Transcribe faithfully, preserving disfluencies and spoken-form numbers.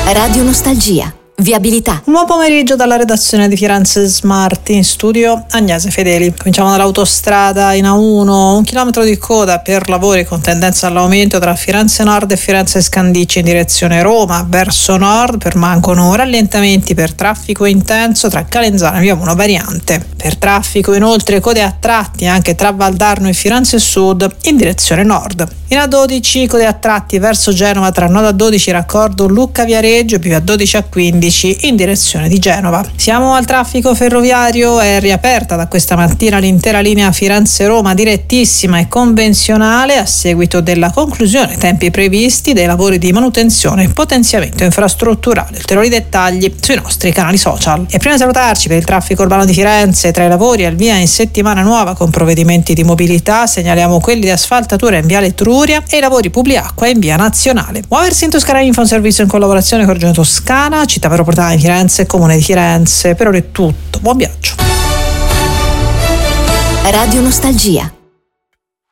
Radio Nostalgia. Viabilità. Un buon pomeriggio dalla redazione di Firenze Smart, in studio Agnese Fedeli. Cominciamo dall'autostrada in A uno, un chilometro di coda per lavori con tendenza all'aumento tra Firenze Nord e Firenze Scandicci in direzione Roma. Verso nord permangono rallentamenti per traffico intenso tra Calenzano e Via Uno variante. Per traffico inoltre code a tratti anche tra Valdarno e Firenze Sud in direzione nord. In A dodici code a tratti verso Genova tra Noda dodici raccordo Lucca Viareggio e Via dodici a quindici in direzione di Genova. Siamo al traffico ferroviario, è riaperta da questa mattina l'intera linea Firenze-Roma direttissima e convenzionale a seguito della conclusione ai tempi previsti dei lavori di manutenzione e potenziamento infrastrutturale. Ulteriori dettagli sui nostri canali social. E prima di salutarci, per il traffico urbano di Firenze, tra i lavori al via in settimana nuova con provvedimenti di mobilità segnaliamo quelli di asfaltatura in viale Etruria e i lavori Publiacqua in via Nazionale. Muoversi in Toscana Info, un servizio in collaborazione con Regione Toscana, città metropolitana di Firenze e Comune di Firenze. Per ora è tutto, buon viaggio. Radio Nostalgia.